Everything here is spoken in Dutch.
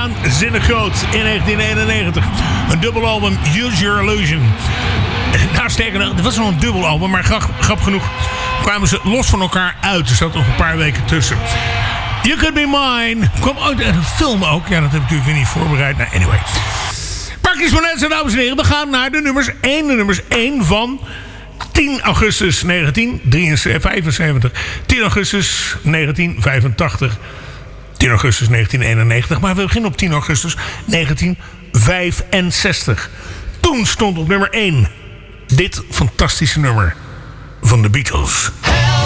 waanzinnig groot in 1991. Een dubbelalbum, Use Your Illusion. Nou, sterker nog, het was nog een dubbelalbum, maar grap genoeg kwamen ze los van elkaar uit. Er zat nog een paar weken tussen. You Could Be Mine kwam uit een film ook. Ja, dat heb ik natuurlijk weer niet voorbereid. Nou, anyway. Pakjes van Edson, dames en heren. We gaan naar de nummers 1. De nummers 1 van 10 augustus 1975. 10 augustus 1985. 10 augustus 1991. Maar we beginnen op 10 augustus 1965. Toen stond op nummer 1 dit fantastische nummer van de Beatles.